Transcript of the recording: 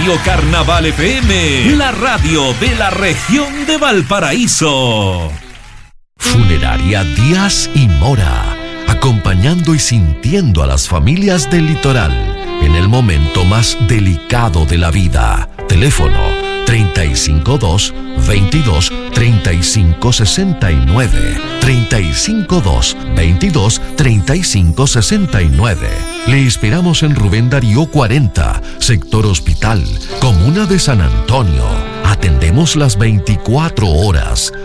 Radio Carnaval FM, la radio de la región de Valparaíso. Funeraria Díaz y Mora, acompañando y sintiendo a las familias del litoral en el momento más delicado de la vida. Teléfono 352-22-3569. 352-22-3569. Le esperamos en Rubén Darío 40, Sector Hospital, Comuna de San Antonio. Atendemos las 24 horas.